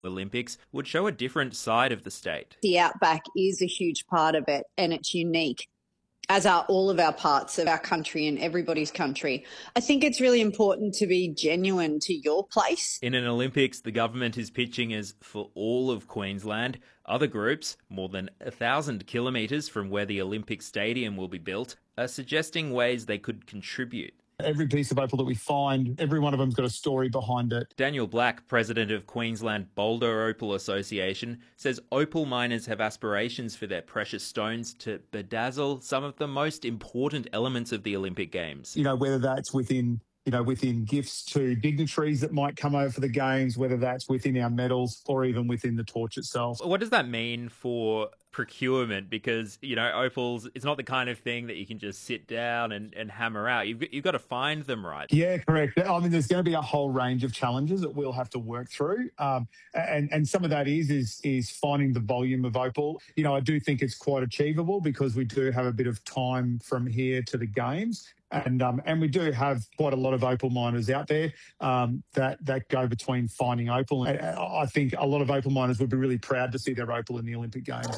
Olympics would show a different side of the state. The outback is a huge part of it, and it's unique, as are all of our parts of our country and everybody's country. I think it's really important to be genuine to your place. In an Olympics, the government is pitching as for all of Queensland. Other groups, more than 1,000 kilometres from where the Olympic Stadium will be built, are suggesting ways they could contribute. Every piece of opal that we find, every one of them's got a story behind it. Daniel Black, president of Queensland Boulder Opal Association, says opal miners have aspirations for their precious stones to bedazzle some of the most important elements of the Olympic Games. You know, whether that's within gifts to dignitaries that might come over for the Games, whether that's within our medals or even within the torch itself. What does that mean for procurement? Because, opals, it's not the kind of thing that you can just sit down and hammer out. You've got to find them right. Yeah, correct. I mean, there's going to be a whole range of challenges that we'll have to work through. And some of that is finding the volume of opal. I do think it's quite achievable because we do have a bit of time from here to the Games. And we do have quite a lot of opal miners out there that go between finding opal. And I think a lot of opal miners would be really proud to see their opal in the Olympic Games.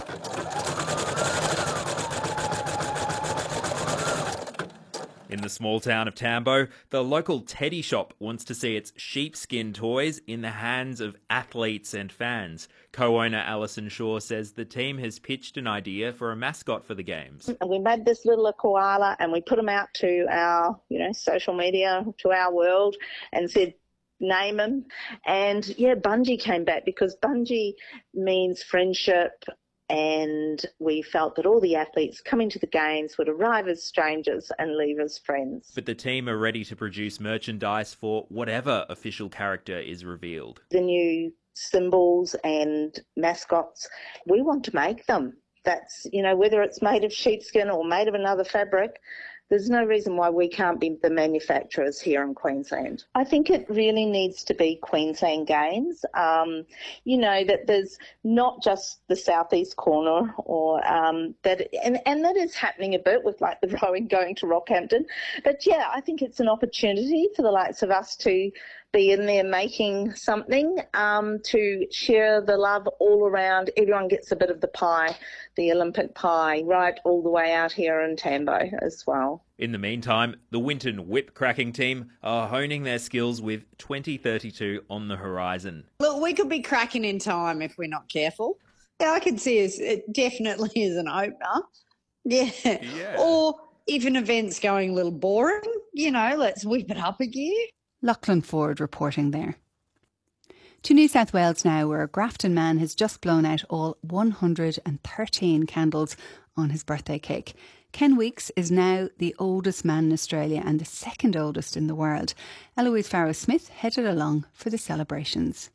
In the small town of Tambo, the local teddy shop wants to see its sheepskin toys in the hands of athletes and fans. Co-owner Alison Shaw says the team has pitched an idea for a mascot for the Games. We made this little koala and we put him out to our, social media, to our world, and said, name him. And Bungie came back because Bungie means friendship. And we felt that all the athletes coming to the Games would arrive as strangers and leave as friends. But the team are ready to produce merchandise for whatever official character is revealed. The new symbols and mascots, we want to make them. That's, whether it's made of sheepskin or made of another fabric, there's no reason why we can't be the manufacturers here in Queensland. I think it really needs to be Queensland Games. That there's not just the southeast corner or that, and that is happening a bit with like the rowing going to Rockhampton. But I think it's an opportunity for the likes of us to be in there making something to share the love all around. Everyone gets a bit of the pie, the Olympic pie, right all the way out here in Tambo as well. In the meantime, the Winton whip cracking team are honing their skills with 2032 on the horizon. Look, we could be cracking in time if we're not careful. Yeah, I can see it definitely as an opener. Yeah. Or if an event's going a little boring, let's whip it up a gear. Lachlan Ford reporting there. To New South Wales now, where a Grafton man has just blown out all 113 candles on his birthday cake. Ken Weeks is now the oldest man in Australia and the second oldest in the world. Eloise Farrow-Smith headed along for the celebrations.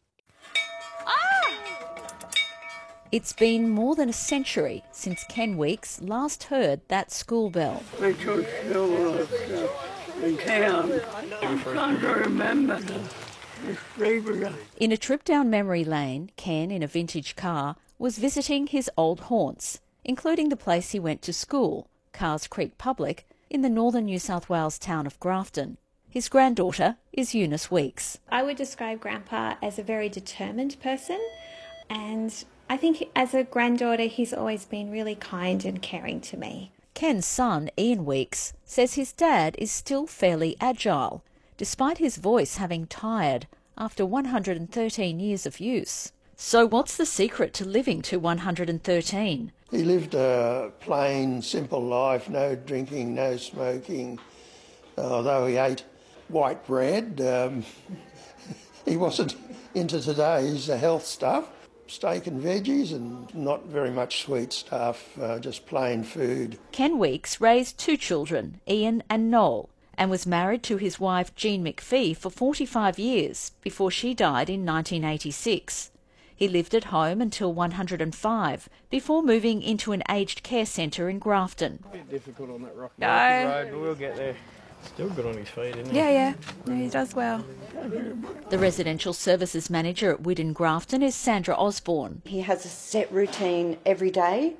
It's been more than a century since Ken Weeks last heard that school bell. We took school in town. I'm trying to remember the In a trip down memory lane, Ken, in a vintage car, was visiting his old haunts, including the place he went to school, Carrs Creek Public, in the northern New South Wales town of Grafton. His granddaughter is Eunice Weeks. I would describe Grandpa as a very determined person, and I think as a granddaughter he's always been really kind and caring to me. Ken's son, Ian Weeks, says his dad is still fairly agile, despite his voice having tired after 113 years of use. So what's the secret to living to 113? He lived a plain, simple life, no drinking, no smoking. Although he ate white bread, he wasn't into today's health stuff. Steak and veggies and not very much sweet stuff, just plain food. Ken Weeks raised two children, Ian and Noel, and was married to his wife Jean McPhee for 45 years before she died in 1986. He lived at home until 105 before moving into an aged care centre in Grafton. A bit difficult on that rocky road, but we'll get there. Still good on his feet, isn't he? Yeah, he does well. The residential services manager at Widden Grafton is Sandra Osborne. He has a set routine every day.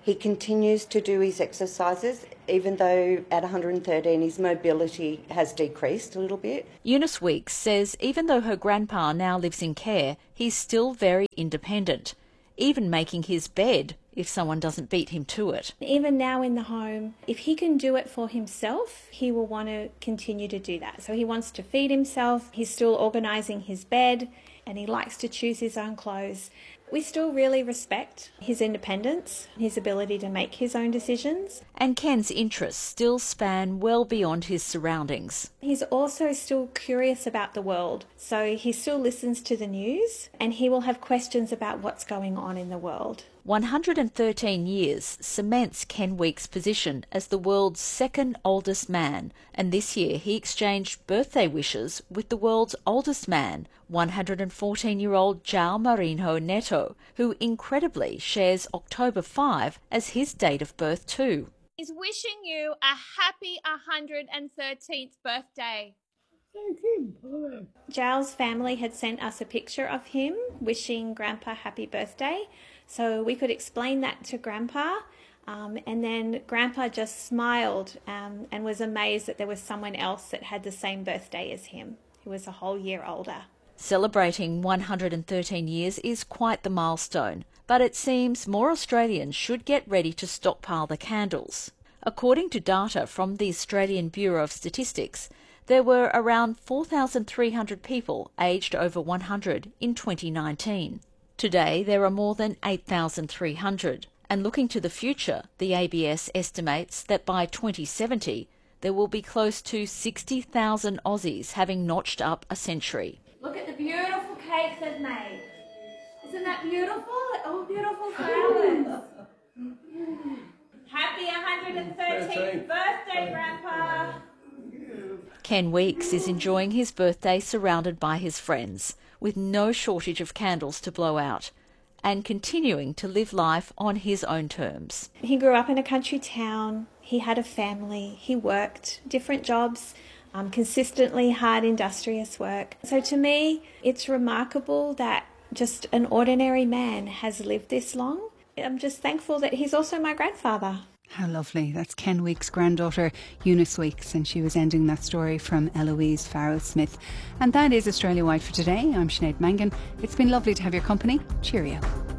He continues to do his exercises, even though at 113 his mobility has decreased a little bit. Eunice Weeks says even though her grandpa now lives in care, he's still very independent, even making his bed if someone doesn't beat him to it. Even now in the home, if he can do it for himself, he will want to continue to do that. So he wants to feed himself, he's still organising his bed, and he likes to choose his own clothes. We still really respect his independence, his ability to make his own decisions. And Ken's interests still span well beyond his surroundings. He's also still curious about the world, so he still listens to the news and he will have questions about what's going on in the world. 113 years cements Ken Weeks' position as the world's second oldest man, and this year he exchanged birthday wishes with the world's oldest man, 114-year-old João Marinho Neto, who incredibly shares October 5 as his date of birth too. He's wishing you a happy 113th birthday. João's family had sent us a picture of him wishing Grandpa happy birthday, so we could explain that to Grandpa, and then Grandpa just smiled and was amazed that there was someone else that had the same birthday as him, who was a whole year older. Celebrating 113 years is quite the milestone, but it seems more Australians should get ready to stockpile the candles. According to data from the Australian Bureau of Statistics, there were around 4,300 people aged over 100 in 2019. Today there are more than 8,300, and looking to the future, the ABS estimates that by 2070 there will be close to 60,000 Aussies having notched up a century. Look at the beautiful cakes they've made. Isn't that beautiful? All beautiful flowers. Happy 113th birthday, Grandpa. Ken Weeks is enjoying his birthday surrounded by his friends, with no shortage of candles to blow out, and continuing to live life on his own terms. He grew up in a country town, he had a family, he worked different jobs, consistently hard industrious work. So to me, it's remarkable that just an ordinary man has lived this long. I'm just thankful that he's also my grandfather. How lovely. That's Ken Weeks' granddaughter, Eunice Weeks, and she was ending that story from Eloise Farrell-Smith. And that is Australia Wide for today. I'm Sinead Mangan. It's been lovely to have your company. Cheerio.